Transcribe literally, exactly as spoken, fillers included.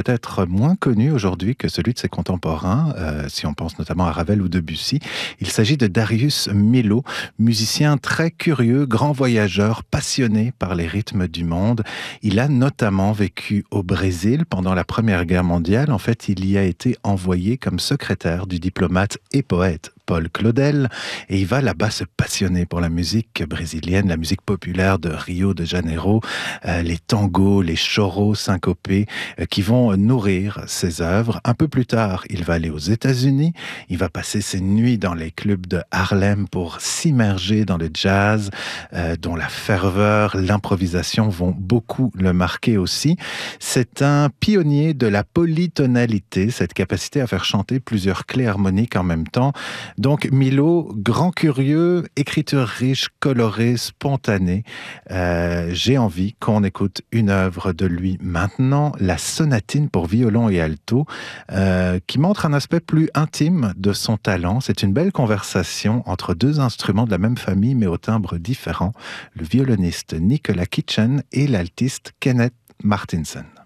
peut-être moins connu aujourd'hui que celui de ses contemporains, euh, si on pense notamment à Ravel ou Debussy. Il s'agit de Darius Milhaud, musicien très curieux, grand voyageur, passionné par les rythmes du monde. Il a notamment vécu au Brésil pendant la Première Guerre mondiale. En fait, il y a été envoyé comme secrétaire du diplomate et poète Paul Claudel, et il va là-bas se passionner pour la musique brésilienne, la musique populaire de Rio de Janeiro, euh, les tangos, les choros syncopés euh, qui vont nourrir ses œuvres. Un peu plus tard, il va aller aux États-Unis, il va passer ses nuits dans les clubs de Harlem pour s'immerger dans le jazz, euh, dont la ferveur, l'improvisation vont beaucoup le marquer aussi. C'est un pionnier de la polytonalité, cette capacité à faire chanter plusieurs clés harmoniques en même temps. Donc Milhaud, grand curieux, écriture riche, colorée, spontanée. Euh, j'ai envie qu'on écoute une œuvre de lui maintenant, la sonatine pour violon et alto, euh, qui montre un aspect plus intime de son talent. C'est une belle conversation entre deux instruments de la même famille mais au timbre différent, le violoniste Nicolas Kitchen et l'altiste Kenneth Martinson.